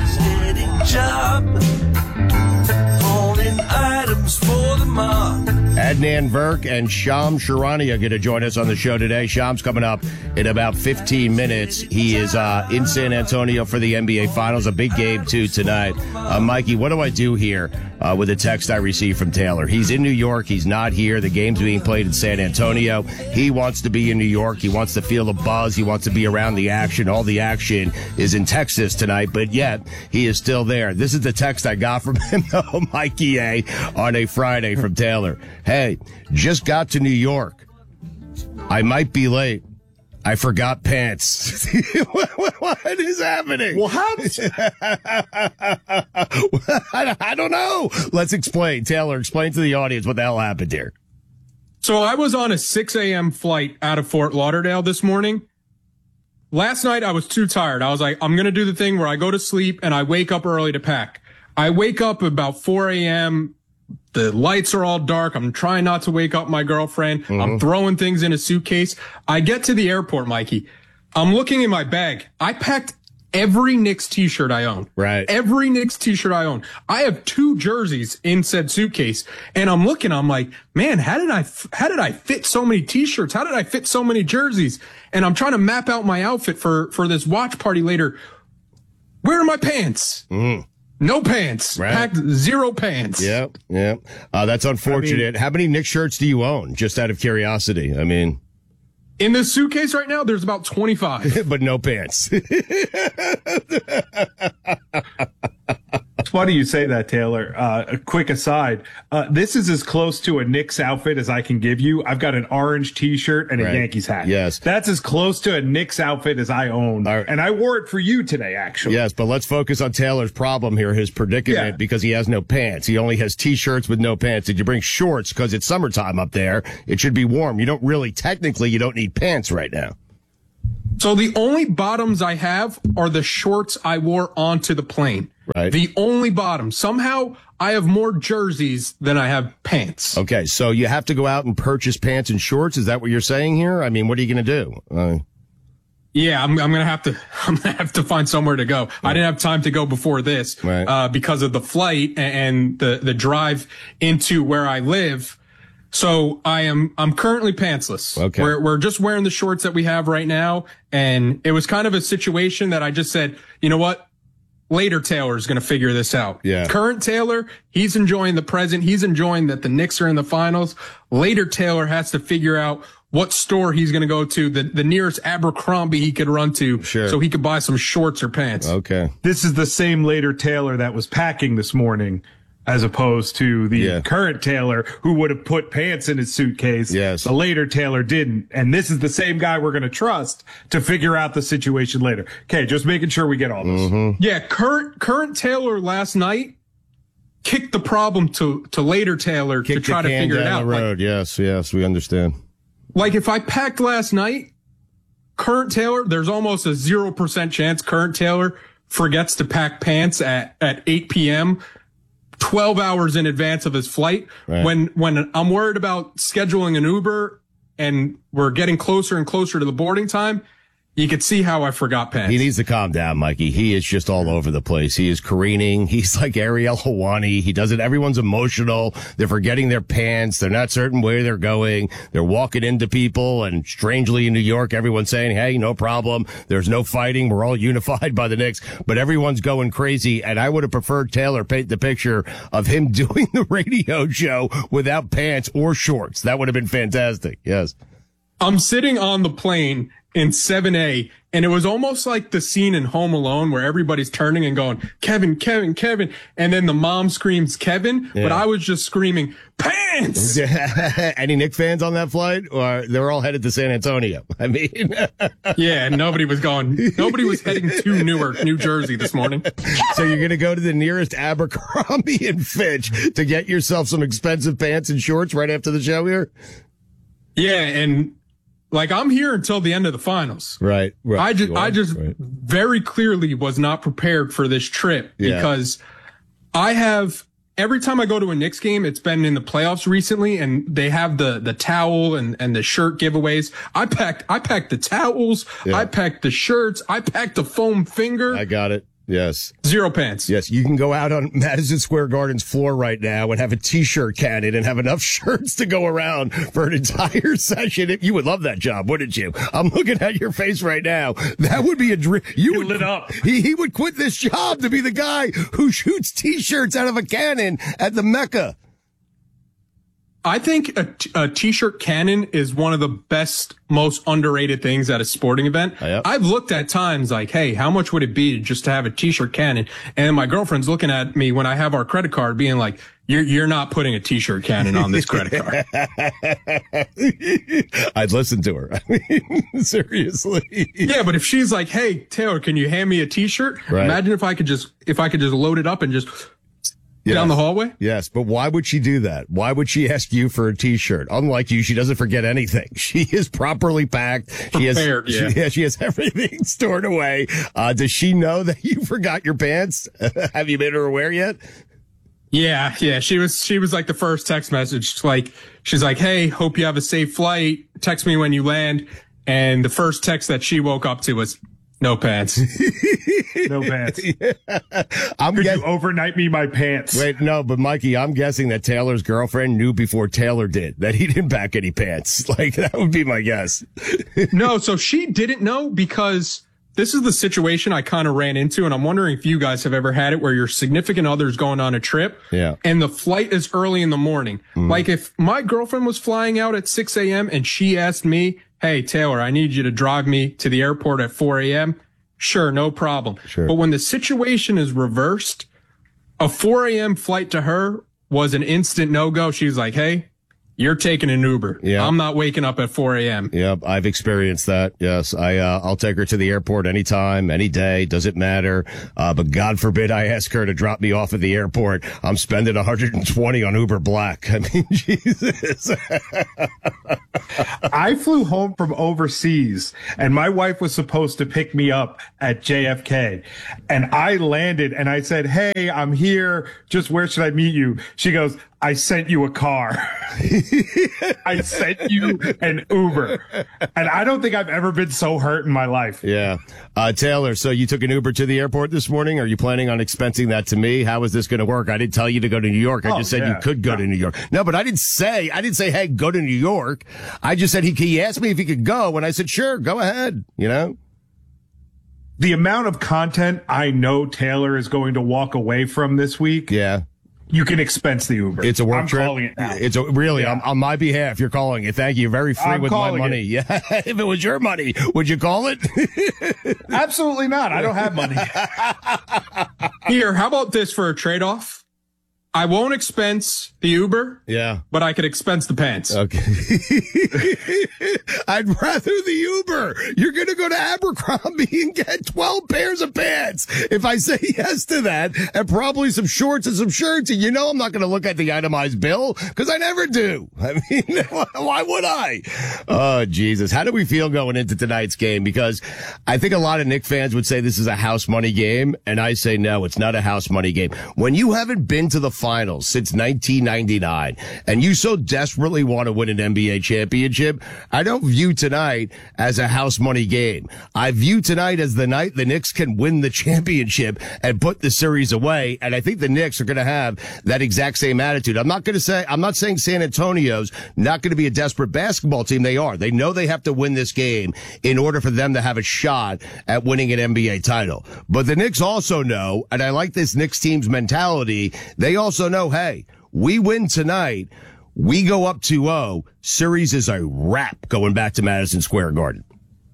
Items for the mob. Adnan Virk and Shams Sharani are going to join us on the show today. Shams coming up in about 15 minutes. He is in San Antonio for the NBA Finals, a big game too tonight. Mikey, what do I do here with a text I received from Taylor? He's in New York. He's not here. The game's being played in San Antonio. He wants to be in New York. He wants to feel the buzz. He wants to be around the action. All the action is in Texas tonight, but yet he is still there. This is the text I got from him, though, Mikey A, on a Friday from Taylor. Hey, just got to New York. I might be late. I forgot pants. What is happening? What? I don't know. Let's explain. Taylor, explain to the audience what the hell happened here. So I was on a 6 a.m. flight out of Fort Lauderdale this morning. Last night, I was too tired. I was like, I'm going to do the thing where I go to sleep and I wake up early to pack. I wake up about 4 a.m., the lights are all dark. I'm trying not to wake up my girlfriend. Mm-hmm. I'm throwing things in a suitcase. I get to the airport, Mikey. I'm looking in my bag. I packed every Knicks t-shirt I own. Right. Every Knicks t-shirt I own. I have 2 jerseys in said suitcase. And I'm looking, I'm like, man, how did I fit so many t-shirts? How did I fit so many jerseys? And I'm trying to map out my outfit for this watch party later. Where are my pants? No pants. Right. Packed 0 pants. Yep. That's unfortunate. How many Knicks shirts do you own? Just out of curiosity. I mean, in this suitcase right now, there's about 25. But no pants. funny you say that, Taylor. A quick aside. This is as close to a Knicks outfit as I can give you. I've got an orange T-shirt and a Yankees hat. Yes. That's as close to a Knicks outfit as I own. And I wore it for you today, actually. Yes, but let's focus on Taylor's problem here, his predicament, because he has no pants. He only has T-shirts with no pants. Did you bring shorts? Because it's summertime up there. It should be warm. You don't really, technically, you don't need pants right now. So the only bottoms I have are the shorts I wore onto the plane. Right. The only bottoms. Somehow I have more jerseys than I have pants. Okay, so you have to go out and purchase pants and shorts. Is that what you're saying here? I mean, what are you going to do? Yeah, I'm gonna have to find somewhere to go. I didn't have time to go before this because of the flight and the drive into where I live. So I'm currently pantsless. Okay. We're just wearing the shorts that we have right now, and it was kind of a situation that I just said, you know what? Later Taylor's going to figure this out. Yeah. Current Taylor, he's enjoying the present. He's enjoying that the Knicks are in the finals. Later Taylor has to figure out what store he's going to go to, the nearest Abercrombie he could run to, so he could buy some shorts or pants. Okay. This is the same later Taylor that was packing this morning, as opposed to the current Taylor who would have put pants in his suitcase. Yes. The later Taylor didn't. And this is the same guy we're going to trust to figure out the situation later. Okay, just making sure we get all this. Yeah, current Taylor last night kicked the problem to later Taylor to try to figure it out. Down the road. Yes, we understand. Like if I packed last night, current Taylor, there's almost a 0% chance current Taylor forgets to pack pants at 8 p.m. 12 hours in advance of his flight. Right. When I'm worried about scheduling an Uber and we're getting closer and closer to the boarding time, you could see how I forgot pants. He needs to calm down, Mikey. He is just all over the place. He is careening. He's like Ariel Helwani. He does it. Everyone's emotional. They're forgetting their pants. They're not certain where they're going. They're walking into people. And strangely in New York, everyone's saying, hey, no problem. There's no fighting. We're all unified by the Knicks. But everyone's going crazy. And I would have preferred Taylor paint the picture of him doing the radio show without pants or shorts. That would have been fantastic. Yes. I'm sitting on the plane in 7A, and it was almost like the scene in Home Alone where everybody's turning and going, Kevin, Kevin, Kevin, and then the mom screams Kevin, but I was just screaming, pants! Any Knicks fans on that flight? Or they were all headed to San Antonio? I mean... Yeah, nobody was heading to Newark, New Jersey this morning. So you're going to go to the nearest Abercrombie and Fitch to get yourself some expensive pants and shorts right after the show here? Yeah, and... like, I'm here until the end of the finals. Right. I just very clearly was not prepared for this trip because I have, every time I go to a Knicks game, it's been in the playoffs recently, and they have the towel and the shirt giveaways. I packed the towels. Yeah. I packed the shirts. I packed the foam finger. I got it. Yes. 0 pants. Yes. You can go out on Madison Square Garden's floor right now and have a t-shirt cannon and have enough shirts to go around for an entire session. You would love that job, wouldn't you? I'm looking at your face right now. That would be a dream. You would lit up. He would quit this job to be the guy who shoots t-shirts out of a cannon at the Mecca. I think a t-shirt cannon is one of the best, most underrated things at a sporting event. Yep. I've looked at times like, hey, how much would it be just to have a t-shirt cannon? And my girlfriend's looking at me when I have our credit card being like, you're not putting a t-shirt cannon on this credit card. I'd listen to her. I mean, seriously. Yeah, but if she's like, hey, Taylor, can you hand me a t-shirt? Right. Imagine if I could just load it up and just down the hallway? Yes, but why would she do that? Why would she ask you for a t-shirt? Unlike you, she doesn't forget anything. She is properly packed. Prepared, she has everything stored away. Does she know that you forgot your pants? Have you made her aware yet? Yeah. She was like the first text message. She's like, hey, hope you have a safe flight. Text me when you land. And the first text that she woke up to was, no pants. No pants. Could you overnight me my pants? Wait, no, but Mikey, I'm guessing that Taylor's girlfriend knew before Taylor did that he didn't pack any pants. Like, that would be my guess. No, so she didn't know because this is the situation I kind of ran into, and I'm wondering if you guys have ever had it where your significant other's going on a trip and the flight is early in the morning. Mm-hmm. Like if my girlfriend was flying out at 6 a.m. and she asked me, hey, Taylor, I need you to drive me to the airport at 4 a.m. Sure, no problem. Sure. But when the situation is reversed, A 4 a.m. flight to her was an instant no-go. She's like, hey, you're taking an Uber. Yeah. I'm not waking up at 4 a.m. Yep, I've experienced that. Yes, I'll take her to the airport anytime, any day. Doesn't matter. But God forbid I ask her to drop me off at the airport. I'm spending $120 on Uber Black. I mean, Jesus. I flew home from overseas, and my wife was supposed to pick me up at JFK. And I landed, and I said, hey, I'm here. Just where should I meet you? She goes, I sent you a car. I sent you an Uber. And I don't think I've ever been so hurt in my life. Yeah. Taylor, so you took an Uber to the airport this morning? Are you planning on expensing that to me? How is this going to work? I didn't tell you to go to New York. I just said you could go to New York. No, but I didn't say, hey, go to New York. I just said he asked me if he could go, and I said, sure, go ahead, you know? The amount of content I know Taylor is going to walk away from this week. Yeah. You can expense the Uber. It's a work trip. I'm calling it now. It's on my behalf. You're calling it. Thank you. Very free with my money. Yeah. If it was your money, would you call it? Absolutely not. I don't have money. Here, how about this for a trade-off? I won't expense the Uber. Yeah. But I could expense the pants. Okay. I'd rather the Uber. You're going to go to Abercrombie and get 12 pairs of pants. If I say yes to that, and probably some shorts and some shirts, and I'm not going to look at the itemized bill because I never do. I mean, why would I? Oh, Jesus. How do we feel going into tonight's game? Because I think a lot of Knicks fans would say this is a house money game. And I say, no, it's not a house money game. When you haven't been to the finals since 1999 and you so desperately want to win an NBA championship, I don't view tonight as a house money game. I view tonight as the night the Knicks can win the championship and put the series away. And I think the Knicks are going to have that exact same attitude. I'm not saying San Antonio's not going to be a desperate basketball team. They are. They know they have to win this game in order for them to have a shot at winning an NBA title. But the Knicks also know, and I like this Knicks team's mentality, they also know, hey, we win tonight, we go up 2-0, series is a wrap going back to Madison Square Garden.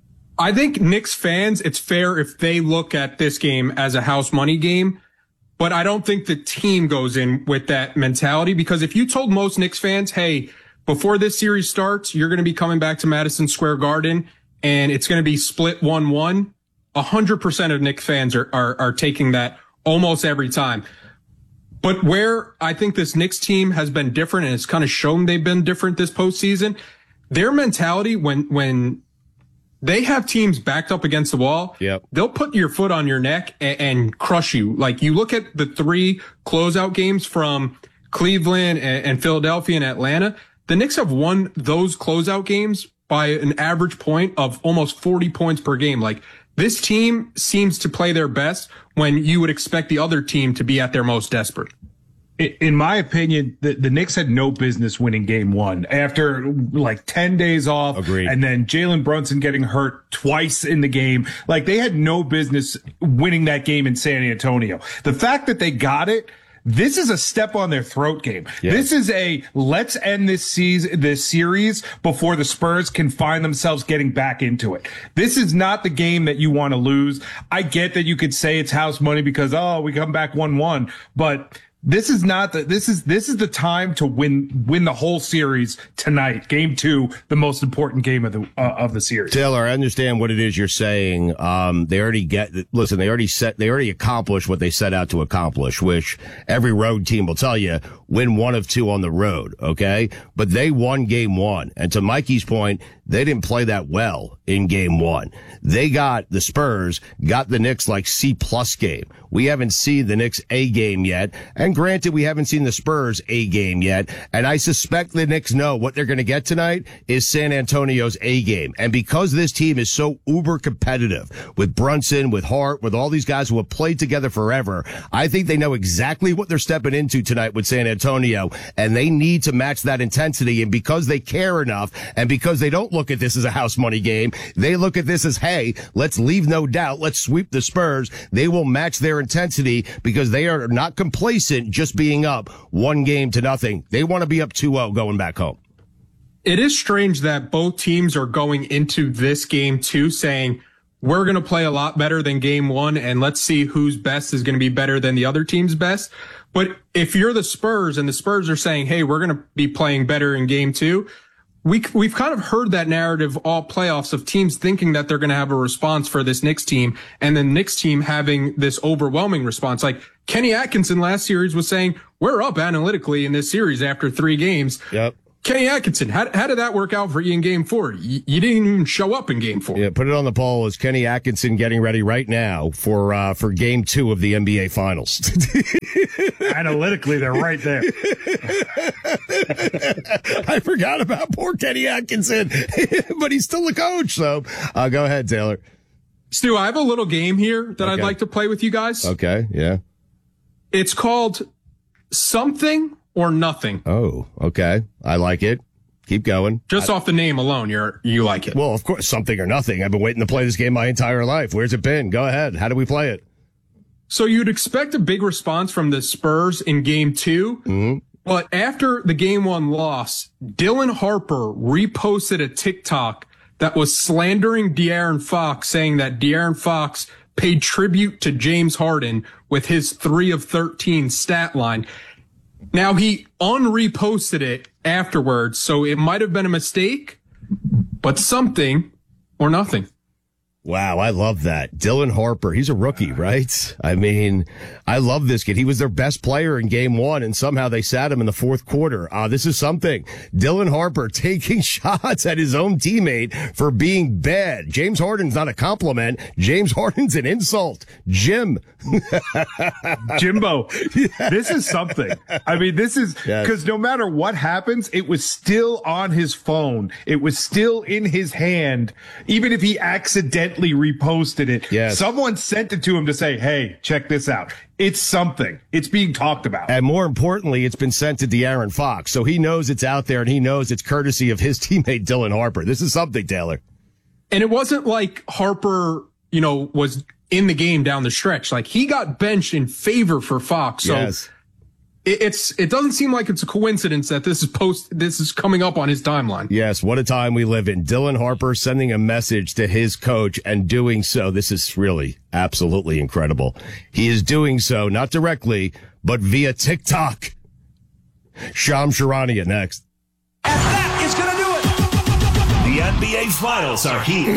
I think Knicks fans, it's fair if they look at this game as a house money game, but I don't think the team goes in with that mentality, because if you told most Knicks fans, hey, before this series starts, you're going to be coming back to Madison Square Garden and it's going to be split 1-1, 100% of Knicks fans are taking that almost every time. But where I think this Knicks team has been different, and it's kind of shown they've been different this postseason, their mentality when they have teams backed up against the wall, they'll put your foot on your neck and crush you. Like, you look at the 3 closeout games from Cleveland and Philadelphia and Atlanta, the Knicks have won those closeout games by an average point of almost 40 points per game. Like, this team seems to play their best when you would expect the other team to be at their most desperate. In my opinion, the Knicks had no business winning game 1 after like 10 days off. Agreed. And then Jalen Brunson getting hurt twice in the game. Like, they had no business winning that game in San Antonio. The fact that they got it, this is a step on their throat game. Yeah. This is a let's end this series before the Spurs can find themselves getting back into it. This is not the game that you want to lose. I get that you could say it's house money because, we come back 1-1, but this is not this is the time to win the whole series tonight. Game 2, the most important game of the series. Taylor, I understand what it is you're saying. They already accomplished what they set out to accomplish, which every road team will tell you, win 1 of 2 on the road. Okay. But they won game 1. And to Mikey's point, they didn't play that well in game 1. The Spurs got the Knicks like C+ game. We haven't seen the Knicks A game yet. And granted, we haven't seen the Spurs A game yet. And I suspect the Knicks know what they're going to get tonight is San Antonio's A game. And because this team is so uber competitive with Brunson, with Hart, with all these guys who have played together forever, I think they know exactly what they're stepping into tonight with San Antonio. And they need to match that intensity. And because they care enough and because they don't look at this as a house money game, they look at this as, hey, let's leave no doubt. Let's sweep the Spurs. They will match their intensity because they are not complacent just being up 1-0. They want to be up 2-0 going back home. It is strange that both teams are going into this game too saying we're going to play a lot better than game one, and let's see whose best is going to be better than the other team's best. But if you're the Spurs and the Spurs are saying, hey, we're going to be playing better in game two, we've kind of heard that narrative all playoffs of teams thinking that they're going to have a response for this Knicks team, and the Knicks team having this overwhelming response. Like Kenny Atkinson last series was saying, we're up analytically in this series after 3 games. Yep. Kenny Atkinson, how did that work out for you in game 4? You didn't even show up in game 4. Yeah, put it on the poll. Is Kenny Atkinson getting ready right now for game 2 of the NBA Finals? Analytically, they're right there. I forgot about poor Kenny Atkinson, but he's still the coach. So go ahead, Taylor. Stu, I have a little game here that I'd like to play with you guys. Okay, yeah. It's called Something or Nothing. Oh, okay. I like it. Keep going. Just off the name alone, you like it. Well, of course, Something or Nothing. I've been waiting to play this game my entire life. Where's it been? Go ahead. How do we play it? So you'd expect a big response from the Spurs in game 2, but after the game 1 loss, Dylan Harper reposted a TikTok that was slandering De'Aaron Fox, saying that De'Aaron Fox paid tribute to James Harden with his 3 of 13 stat line. Now, he unreposted it afterwards, so it might have been a mistake, but something or nothing. Wow, I love that. Dylan Harper, he's a rookie, right? I mean, I love this kid. He was their best player in game 1, and somehow they sat him in the fourth quarter. This is something. Dylan Harper taking shots at his own teammate for being bad. James Harden's not a compliment. James Harden's an insult. Jimbo, this is something. I mean, this is because no matter what happens, it was still on his phone. It was still in his hand, even if he accidentally reposted it. Yes. Someone sent it to him to say, hey, check this out. It's something. It's being talked about. And more importantly, it's been sent to De'Aaron Fox. So he knows it's out there, and he knows it's courtesy of his teammate, Dylan Harper. This is something, Taylor. And it wasn't like Harper, was in the game down the stretch. Like, he got benched in favor for Fox. So yes. It doesn't seem like it's a coincidence that this is coming up on his timeline. Yes, what a time we live in. Dylan Harper sending a message to his coach and doing so. This is really absolutely incredible. He is doing so not directly, but via TikTok. Shams Charania next. And that is going to do it. The NBA Finals are here.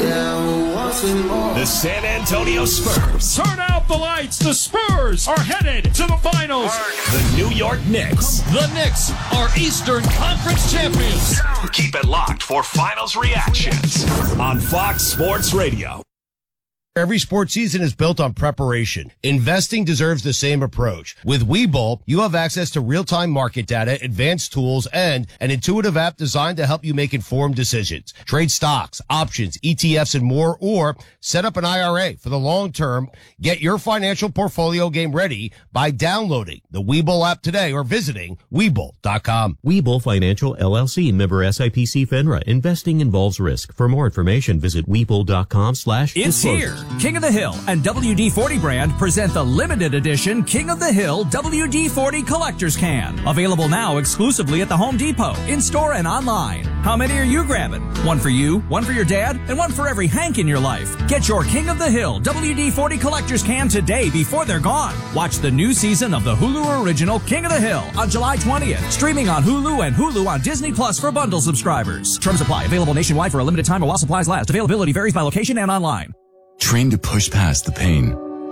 The San Antonio Spurs. Turn out the lights. The Spurs are headed to the finals. The New York Knicks. The Knicks are Eastern Conference champions. Keep it locked for finals reactions on Fox Sports Radio. Every sports season is built on preparation. Investing deserves the same approach. With Webull, you have access to real-time market data, advanced tools, and an intuitive app designed to help you make informed decisions. Trade stocks, options, ETFs, and more, or set up an IRA for the long term. Get your financial portfolio game ready by downloading the Webull app today or visiting Webull.com. Webull Financial LLC, member SIPC FINRA. Investing involves risk. For more information, visit Webull.com/disclosure. It's here. King of the Hill and WD-40 brand present the limited edition King of the Hill WD-40 Collector's Can. Available now exclusively at the Home Depot, in-store and online. How many are you grabbing? One for you, one for your dad, and one for every Hank in your life. Get your King of the Hill WD-40 Collector's Can today before they're gone. Watch the new season of the Hulu original King of the Hill on July 20th. Streaming on Hulu and Hulu on Disney Plus for bundle subscribers. Terms apply. Available nationwide for a limited time while supplies last. Availability varies by location and online. Trained to push past the pain.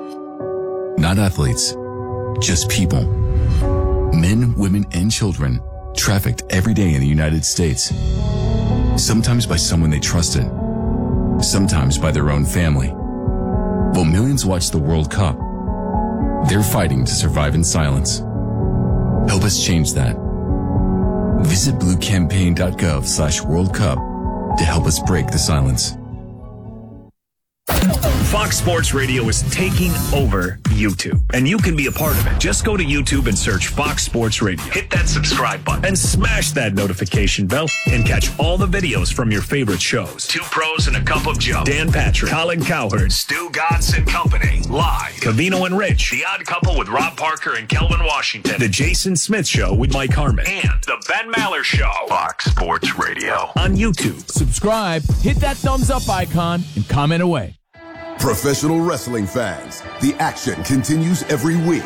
Not athletes, just people. Men, women, and children trafficked every day in the United States. Sometimes by someone they trusted. Sometimes by their own family. While millions watch the World Cup, they're fighting to survive in silence. Help us change that. Visit bluecampaign.gov/World Cup to help us break the silence. Fox Sports Radio is taking over YouTube, and you can be a part of it. Just go to YouTube and search Fox Sports Radio. Hit that subscribe button and smash that notification bell and catch all the videos from your favorite shows. Two Pros and a Cup of Joe. Dan Patrick, Colin Cowherd, Stu Gatz and Company. Live. Covino and Rich. The Odd Couple with Rob Parker and Kelvin Washington. The Jason Smith Show with Mike Harmon. And The Ben Maller Show. Fox Sports Radio on YouTube. Subscribe, hit that thumbs up icon, and comment away. Professional wrestling fans, the action continues every week.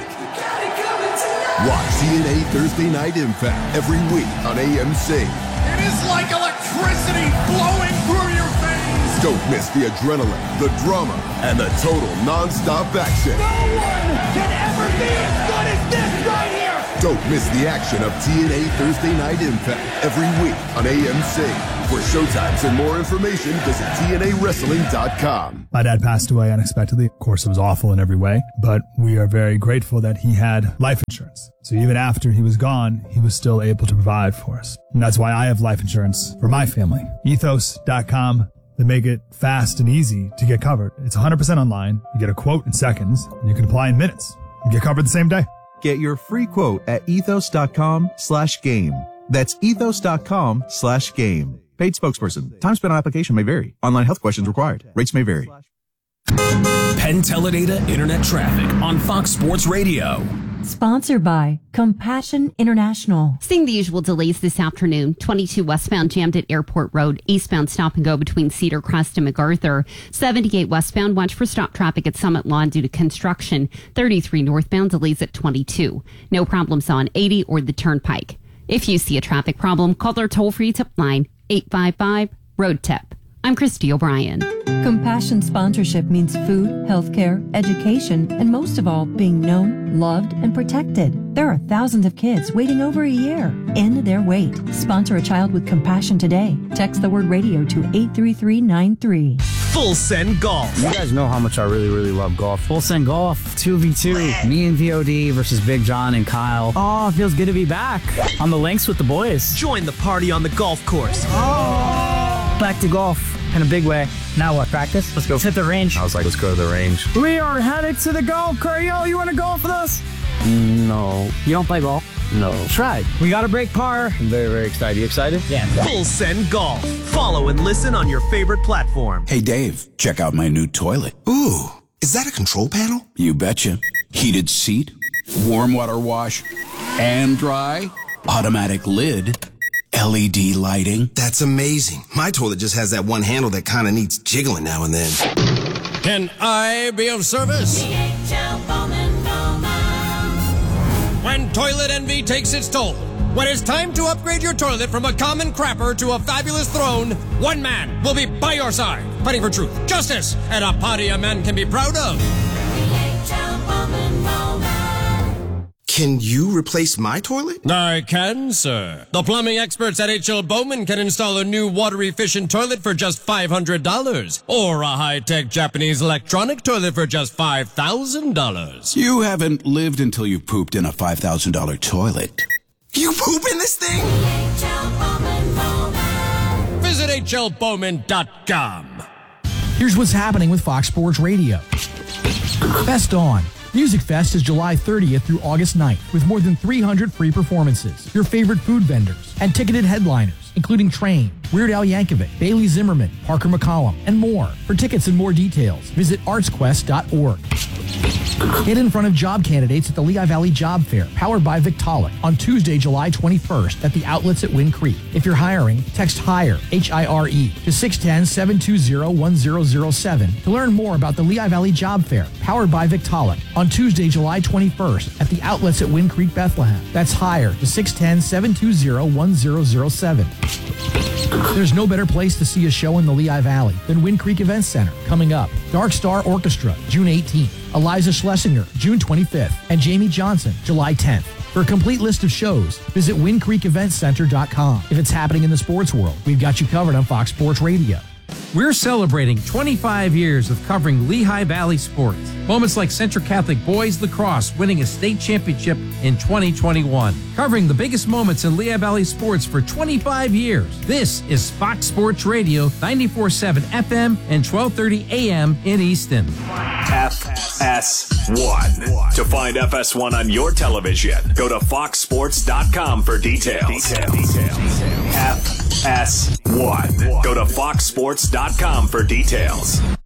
Watch TNA Thursday Night Impact every week on AMC. It is like electricity flowing through your veins. Don't miss the adrenaline, the drama, and the total non-stop action. No one can ever be as good as this right here. Don't miss the action of TNA Thursday Night Impact every week on AMC. For showtimes and more information, visit TNAWrestling.com. My dad passed away unexpectedly. Of course, it was awful in every way, but we are very grateful that he had life insurance. So even after he was gone, he was still able to provide for us. And that's why I have life insurance for my family. Ethos.com. They make it fast and easy to get covered. It's 100% online. You get a quote in seconds, and you can apply in minutes. You get covered the same day. Get your free quote at ethos.com/game. That's ethos.com/game. Paid spokesperson. Time spent on application may vary. Online health questions required. Rates may vary. Penn Teledata Internet Traffic on Fox Sports Radio. Sponsored by Compassion International. Seeing the usual delays this afternoon. 22 westbound jammed at Airport Road. Eastbound stop and go between Cedar Crest and MacArthur. 78 westbound, watch for stop traffic at Summit Lawn due to construction. 33 northbound, delays at 22. No problems on 80 or the Turnpike. If you see a traffic problem, call our toll-free tip line, 855-ROAD-TIP. I'm Christy O'Brien. Compassion sponsorship means food, healthcare, education, and most of all, being known, loved, and protected. There are thousands of kids waiting over a year. End their wait. Sponsor a child with compassion today. Text the word radio to 83393. Full Send Golf. You guys know how much I really love golf. Full Send Golf, 2v2. Me and VOD versus Big John and Kyle. Oh, it feels good to be back on the links with the boys. Join the party on the golf course. Back to golf in a big way. Now what, practice? Let's go. Let's hit the range. I was like, let's go to the range. We are headed to the golf course. Yo, you want to golf with us? No. You don't play golf? No. Try. We got to break par. I'm very excited. You excited? Yeah. Full Send Golf. Follow and listen on your favorite platform. Hey, Dave, check out my new toilet. Ooh, is that a control panel? You betcha. Heated seat, warm water wash, and dry, automatic lid, LED lighting. That's amazing. My toilet just has that one handle that kind of needs jiggling now and then. Can I be of service? When toilet envy takes its toll, when it's time to upgrade your toilet from a common crapper to a fabulous throne, one man will be by your side, fighting for truth, justice, and a party a man can be proud of. Can you replace my toilet? I can, sir. The plumbing experts at H.L. Bowman can install a new water-efficient toilet for just $500, or a high-tech Japanese electronic toilet for just $5,000. You haven't lived until you pooped in a $5,000 toilet. You poop in this thing? Visit hlbowman.com. Here's what's happening with Fox Sports Radio. Best On. Music Fest is July 30th through August 9th with more than 300 free performances, your favorite food vendors, and ticketed headliners, including Train, Weird Al Yankovic, Bailey Zimmerman, Parker McCollum, and more. For tickets and more details, visit artsquest.org. Get in front of job candidates at the Lehigh Valley Job Fair, powered by Victaulic, on Tuesday, July 21st at the outlets at Wind Creek. If you're hiring, text HIRE, H-I-R-E, to 610-720-1007 to learn more about the Lehigh Valley Job Fair, powered by Victaulic, on Tuesday, July 21st at the outlets at Wind Creek, Bethlehem. That's HIRE to 610-720-1007. There's no better place to see a show in the Lehigh Valley than Wind Creek Events Center. Coming up, Dark Star Orchestra, June 18th, Eliza Schlesinger, June 25th, and Jamie Johnson, July 10th. For a complete list of shows, visit windcreekeventcenter.com. If it's happening in the sports world, we've got you covered on Fox Sports Radio. We're celebrating 25 years of covering Lehigh Valley sports. Moments like Central Catholic Boys Lacrosse winning a state championship in 2021. Covering the biggest moments in Lehigh Valley sports for 25 years. This is Fox Sports Radio, 94.7 FM and 1230 AM in Easton. FS1. To find FS1 on your television, go to foxsports.com for details. FS1. Go to foxsports.com for details.